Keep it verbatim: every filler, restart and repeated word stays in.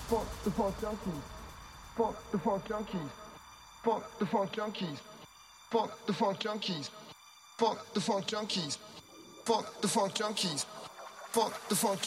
Fuck the funk junkies. Fuck the funk junkies. Fuck the funk junkies. Fuck the funk junkies. Fuck the funk junkies. Fuck the funk junkies. Fuck the funk